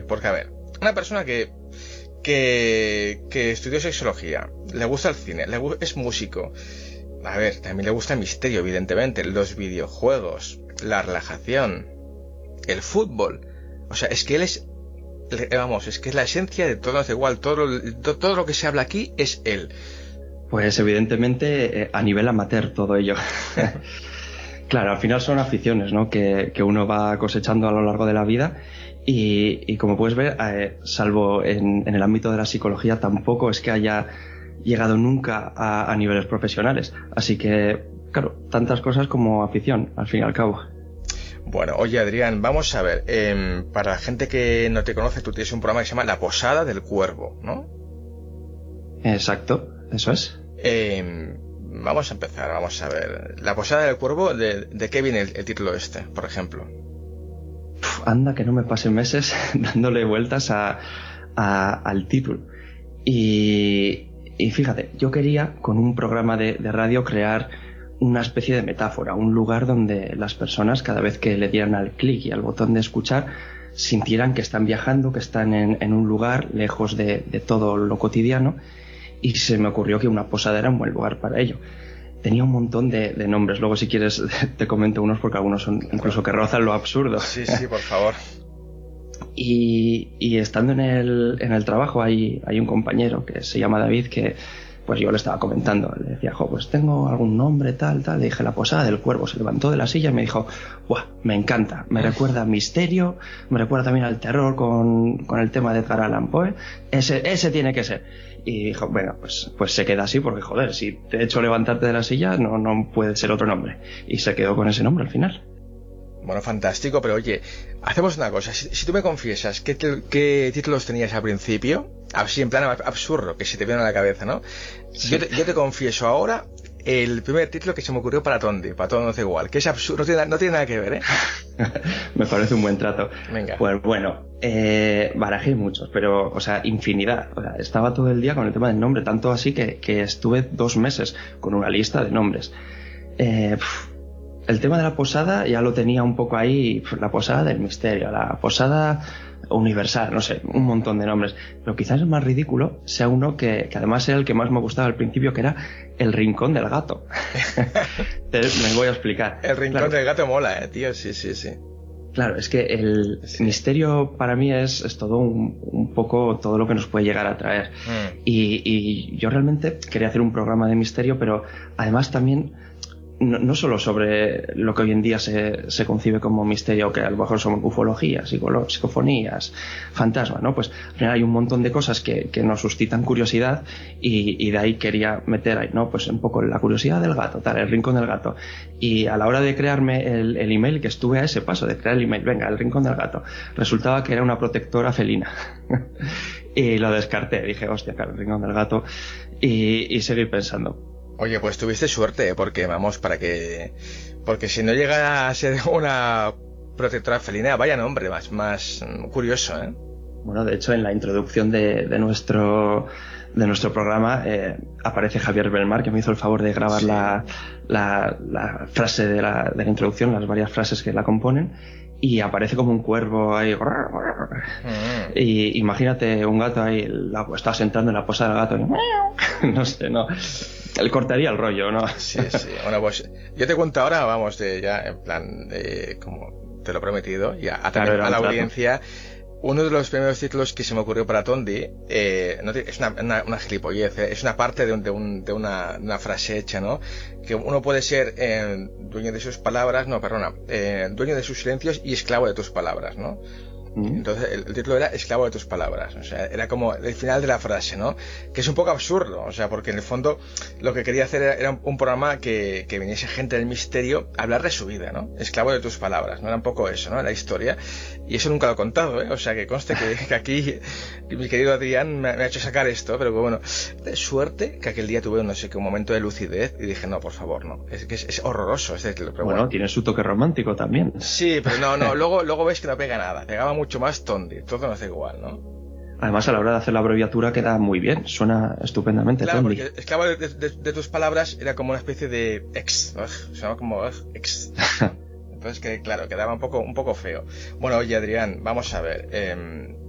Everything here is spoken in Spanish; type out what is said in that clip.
porque a ver, una persona que estudió sexología, le gusta el cine, es músico, a ver, también le gusta el misterio, evidentemente, los videojuegos, la relajación, el fútbol, o sea, es que él es, vamos, es que es la esencia de todo, es igual, todo lo que se habla aquí es él. Pues evidentemente a nivel amateur todo ello. Claro, al final son aficiones, ¿no? que uno va cosechando a lo largo de la vida y como puedes ver, salvo en el ámbito de la psicología, tampoco es que haya llegado nunca a niveles profesionales. Así que, claro, tantas cosas como afición, al fin y al cabo. Bueno, oye Adrián, vamos a ver, para la gente que no te conoce, tú tienes un programa que se llama La Posada del Cuervo, ¿no? Exacto, eso es. Vamos a empezar, vamos a ver. La Posada del Cuervo, ¿de qué viene el título este, por ejemplo? Anda, que no me pasen meses dándole vueltas al título. Y fíjate, yo quería con un programa de radio crear una especie de metáfora, un lugar donde las personas, cada vez que le dieran al clic y al botón de escuchar, sintieran que están viajando, que están en un lugar lejos de todo lo cotidiano, y se me ocurrió que una posada era un buen lugar para ello. Tenía un montón de nombres, luego si quieres te comento unos porque algunos son incluso que rozan lo absurdo. Sí, por favor. Y estando en el trabajo hay un compañero que se llama David, que pues yo le estaba comentando, le decía, pues tengo algún nombre, tal, le dije La Posada del Cuervo. Se levantó de la silla y me dijo, ¡buah! Me encanta, me recuerda a misterio, me recuerda también al terror con el tema de Edgar Allan Poe, ese tiene que ser. Y dijo, bueno, pues se queda así porque, joder, si te he hecho levantarte de la silla, no puede ser otro nombre. Y se quedó con ese nombre al final. Bueno, fantástico, pero oye, hacemos una cosa, si tú me confiesas qué títulos tenías al principio, así en plan absurdo, que se te viene a la cabeza, ¿no? Sí. Yo te confieso ahora el primer título que se me ocurrió para Tondi, para todo no hace igual, que es absurdo, no tiene nada que ver, ¿eh? Me parece un buen trato. Venga. Pues bueno, barajé muchos, pero, o sea, infinidad. O sea, estaba todo el día con el tema del nombre, tanto así que estuve 2 meses con una lista de nombres. El tema de la posada ya lo tenía un poco ahí, la posada del misterio, la posada universal, no sé, un montón de nombres. Pero quizás el más ridículo sea uno que además era el que más me gustaba al principio, que era El Rincón del Gato. Me voy a explicar. El Rincón del Gato mola, tío, sí. Claro, es que el misterio para mí es todo un poco todo lo que nos puede llegar a traer. Y yo realmente quería hacer un programa de misterio, pero además también no solo sobre lo que hoy en día se concibe como misterio, que a lo mejor son ufologías, psicofonías, fantasmas, ¿no? Pues al final hay un montón de cosas que nos suscitan curiosidad y de ahí quería meter ahí, ¿no? Pues un poco la curiosidad del gato, tal, el rincón del gato. Y a la hora de crearme el email, que estuve a ese paso de crear el email, venga, el rincón del gato, resultaba que era una protectora felina. Y lo descarté, dije, hostia, claro, el rincón del gato, y seguí pensando. Oye, pues tuviste suerte, porque vamos, porque si no llega a ser una protectora felina, vaya nombre más curioso, ¿eh? Bueno, de hecho, en la introducción de nuestro programa aparece Javier Belmar, que me hizo el favor de grabar la frase de la introducción, las varias frases que la componen, y aparece como un cuervo ahí. Y imagínate un gato ahí, estás entrando en la posada del gato y no sé, no. Él cortaría el rollo, ¿no? Sí. Bueno, pues yo te cuento ahora, vamos, ya en plan, como te lo he prometido, ya a la audiencia. Uno de los primeros títulos que se me ocurrió para Tondi, es una gilipollez, es una parte de una frase hecha, ¿no? Que uno puede ser dueño de sus palabras, dueño de sus silencios y esclavo de tus palabras, ¿no? Entonces el título era Esclavo de tus palabras, o sea, era como el final de la frase, ¿no? Que es un poco absurdo, o sea, porque en el fondo lo que quería hacer era un programa que viniese gente del misterio a hablar de su vida, ¿no? Esclavo de tus palabras, ¿no? Era un poco eso, ¿no? La historia, y eso nunca lo he contado, ¿eh? O sea, que conste que aquí mi querido Adrián me ha hecho sacar esto, pero que bueno, de suerte que aquel día tuve, no sé, que un momento de lucidez y dije, no, por favor, no, es que es horroroso este título, pero bueno, tiene su toque romántico también. Sí, pero no, luego ves que no pega nada, pegaba mucho más Tondi, todo no hace igual, ¿no? Además, a la hora de hacer la abreviatura queda muy bien, suena estupendamente. Claro, Tondi. Porque esclavo de tus palabras era como una especie de sonaba como ex. Entonces, que claro, quedaba un poco feo. Bueno, oye, Adrián, vamos a ver.